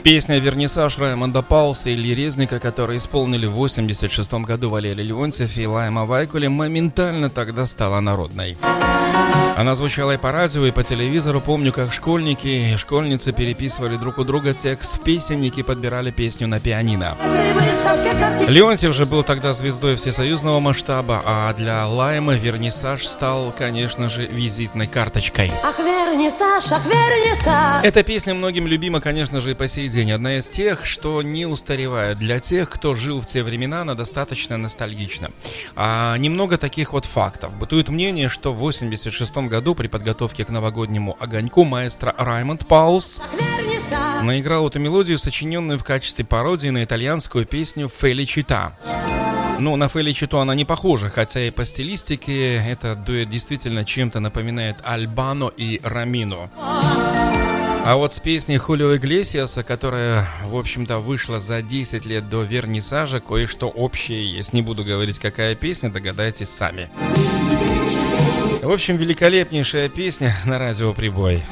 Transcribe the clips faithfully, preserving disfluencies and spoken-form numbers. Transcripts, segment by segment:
Песня «Вернисаж» Раймонда Паулса и Ильи Резника, которые исполнили в восемьдесят шестом году Валерий Леонтьев и Лайма Вайкуле, моментально тогда стала народной. Она звучала и по радио, и по телевизору. Помню, как школьники и школьницы переписывали друг у друга текст в песенник и подбирали песню на пианино. Леонтьев же был тогда звездой всесоюзного масштаба, а для Лаймы «Вернисаж» стал, конечно же, визитной карточкой. Ах, вернисаж, ах, вернисаж. Эта песня многим любима, конечно же, и по сей день. Одна из тех, что не устаревает. Для тех, кто жил в те времена, она достаточно ностальгична. А немного таких вот фактов. Бытует мнение, что в восемьдесят шестом году при подготовке к новогоднему огоньку маэстро Раймонд Паулс наиграл эту мелодию, сочиненную в качестве пародии на итальянскую песню «Феличита». Ну, на Феличиту она не похожа, хотя и по стилистике этот дуэт действительно чем-то напоминает Альбано и Рамино. А вот с песней Хулио Иглесиаса, которая, в общем-то, вышла за десять лет до вернисажа, кое-что общее есть. Не буду говорить, какая песня, догадайтесь сами. В общем, великолепнейшая песня на радио «Прибой».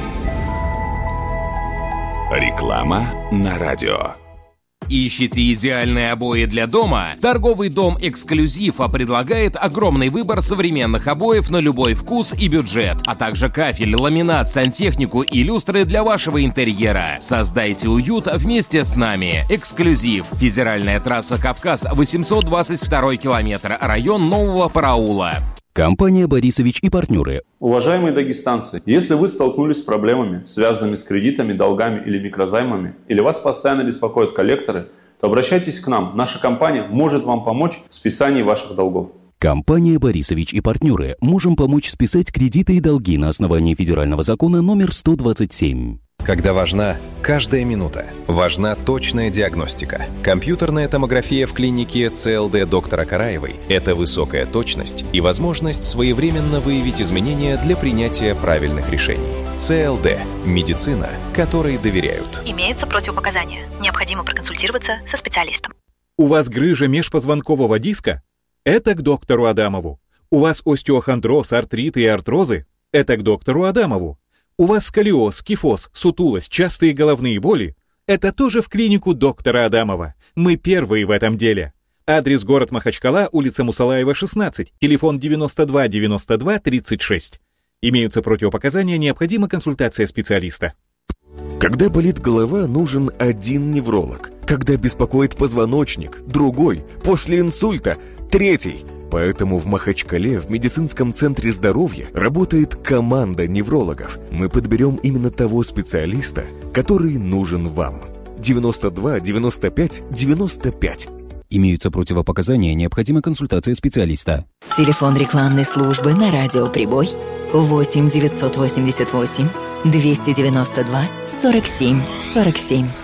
Реклама на радио. Ищете идеальные обои для дома? Торговый дом «Эксклюзив» предлагает огромный выбор современных обоев на любой вкус и бюджет, а также кафель, ламинат, сантехнику и люстры для вашего интерьера. Создайте уют вместе с нами. «Эксклюзив». Федеральная трасса «Кавказ», восемьсот двадцать второй километр, район Нового Параула. Компания «Борисович и партнеры». Уважаемые дагестанцы, если вы столкнулись с проблемами, связанными с кредитами, долгами или микрозаймами, или вас постоянно беспокоят коллекторы, то обращайтесь к нам. Наша компания может вам помочь в списании ваших долгов. Компания «Борисович и партнеры». Можем помочь списать кредиты и долги на основании федерального закона номер сто двадцать семь. Когда важна каждая минута, важна точная диагностика. Компьютерная томография в клинике ЦЛД доктора Караевой – это высокая точность и возможность своевременно выявить изменения для принятия правильных решений. ЦЛД – медицина, которой доверяют. Имеются противопоказания. Необходимо проконсультироваться со специалистом. У вас грыжа межпозвонкового диска? Это к доктору Адамову. У вас остеохондроз, артрит и артрозы? Это к доктору Адамову. У вас сколиоз, кифоз, сутулость, частые головные боли? Это тоже в клинику доктора Адамова. Мы первые в этом деле. Адрес: город Махачкала, улица Мусалаева, шестнадцать, телефон девяносто два девяносто два тридцать шесть. Имеются противопоказания, необходима консультация специалиста. Когда болит голова, нужен один невролог. Когда беспокоит позвоночник, другой. После инсульта, третий. Поэтому в Махачкале в медицинском центре здоровья работает команда неврологов. Мы подберем именно того специалиста, который нужен вам. девяносто два девяносто пять девяносто пять. Имеются противопоказания, необходима консультация специалиста. Телефон рекламной службы на радио «Прибой» восемь девятьсот восемьдесят восемь двести девяносто два сорок семь сорок семь.